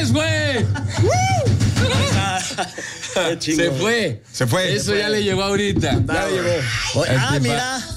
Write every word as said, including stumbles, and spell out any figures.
es, güey! Qué Se fue. Se fue. Eso ya le llegó ahorita. Ya le llegó. El Ah, tipa- mira.